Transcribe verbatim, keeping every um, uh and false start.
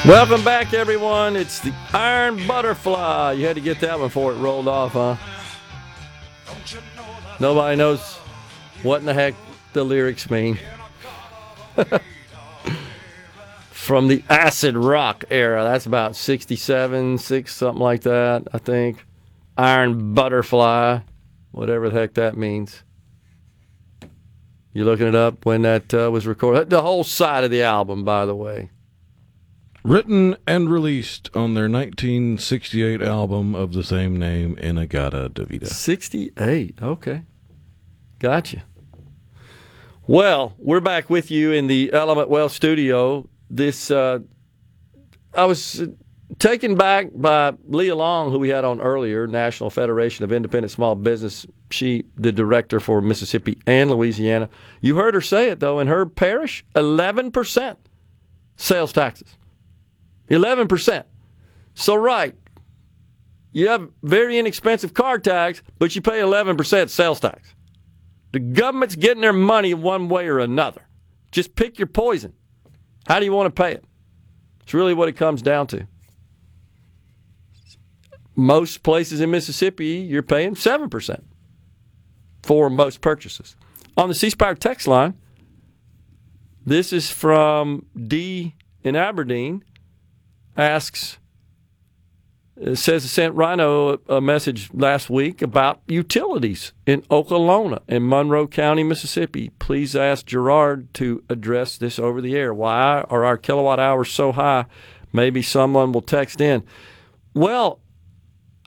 Welcome back, everyone. It's the Iron Butterfly. You had to get that one before it rolled off, huh? Nobody knows what in the heck the lyrics mean. From the acid rock era. That's about sixty-seven, six, something like that, I think. Iron Butterfly, whatever the heck that means. You looking it up when that uh, was recorded? The whole side of the album, by the way. Written and released on their nineteen sixty-eight album of the same name, In-A-Gadda-Da-Vida. sixty-eight, okay. Gotcha. Well, we're back with you in the Element Wealth studio. This, uh, I was taken back by Leah Long, who we had on earlier, National Federation of Independent Small Business. She, the director for Mississippi and Louisiana. You heard her say it, though. In her parish, eleven percent sales taxes. eleven percent. So, right, you have very inexpensive car tax, but you pay eleven percent sales tax. The government's getting their money one way or another. Just pick your poison. How do you want to pay it? It's really what it comes down to. Most places in Mississippi, you're paying seven percent for most purchases. On the C Spire text line, this is from D in Aberdeen. Asks, it says it sent Rhino a message last week about utilities in Okolona in Monroe County, Mississippi. Please ask Gerard to address this over the air. Why are our kilowatt hours so high? Maybe someone will text in. Well,